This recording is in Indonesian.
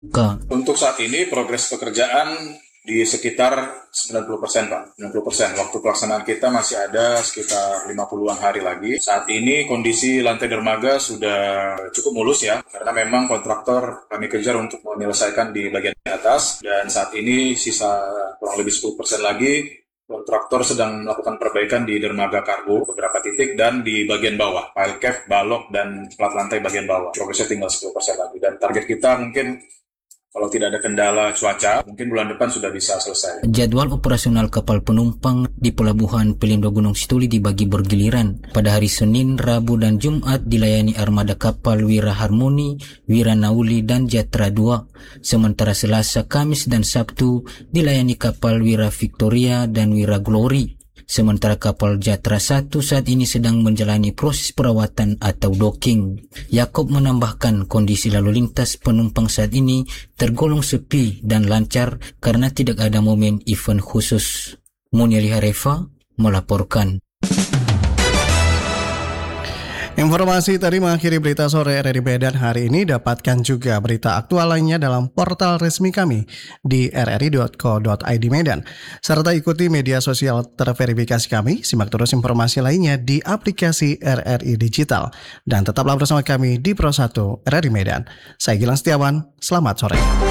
Untuk saat ini progres pekerjaan di sekitar 90% Pak, 90%. Waktu pelaksanaan kita masih ada sekitar 50-an hari lagi. Saat ini kondisi lantai dermaga sudah cukup mulus ya, karena memang kontraktor kami kejar untuk menyelesaikan di bagian atas, dan saat ini sisa kurang lebih 10% lagi. Kontraktor sedang melakukan perbaikan di dermaga kargo beberapa titik dan di bagian bawah, pile cap, balok, dan plat lantai bagian bawah. Progresnya tinggal 10% lagi, dan target kita mungkin kalau tidak ada kendala cuaca, mungkin bulan depan sudah bisa selesai. Jadwal operasional kapal penumpang di Pelabuhan Pelindo Gunung Situli dibagi bergiliran. Pada hari Senin, Rabu, dan Jumat dilayani armada kapal Wira Harmoni, Wira Nauli, dan Jatra 2. Sementara Selasa, Kamis, dan Sabtu dilayani kapal Wira Victoria dan Wira Glory. Sementara kapal Jatra 1 saat ini sedang menjalani proses perawatan atau docking. Yakob menambahkan kondisi lalu lintas penumpang saat ini tergolong sepi dan lancar karena tidak ada momen event khusus. Muniali Harefa melaporkan. Informasi tadi mengakhiri berita sore RRI Medan hari ini. Dapatkan juga berita aktual lainnya dalam portal resmi kami di rri.co.id Medan. Serta ikuti media sosial terverifikasi kami. Simak terus informasi lainnya di aplikasi RRI Digital. Dan tetaplah bersama kami di Pro 1 RRI Medan. Saya Gilang Setiawan, selamat sore.